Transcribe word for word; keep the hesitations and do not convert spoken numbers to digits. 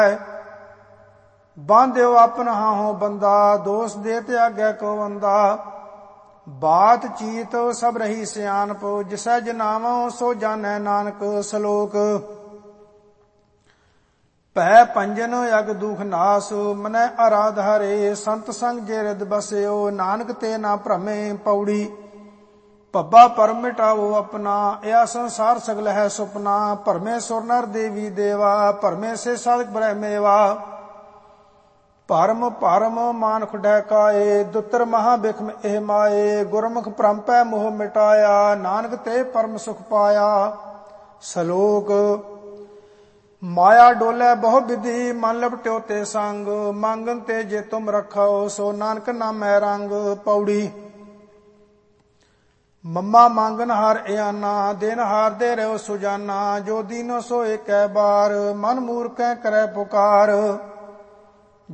बांध्यो अपना हाहो बंदा, दोष देत आगे को बंदा। बात चीत सब रही सियानप, जिसै जनावो सो जानै नानक। सलोक पै पंजन अग दुख नास, मनै आराधरे। संत संग जे हृद बस्यो, नानक ते ना भ्रमे। पौड़ी पब्बा परम मिटावो अपना, या संसार सगल है सुपना। भरमे सुर नर देवी देवा, भरमे से साधक ब्रह्मेवा। भरम भरम मानख डहकाए, दुतर महा बिखम एह माए। गुरमुख परमपै मोह मिटाया, नानक ते परम सुख पाया। सलोक माया डोले बहु विधि, मन लपट्यो ते संग। मांगन ते जे तुम रखो, सो नानक नामै रंग। पौड़ी मम्मा मांगन हार एयाना, देन हार दे रहो सुजाना। जो दीनो सो एक बार, मन मूर्ख करे पुकार।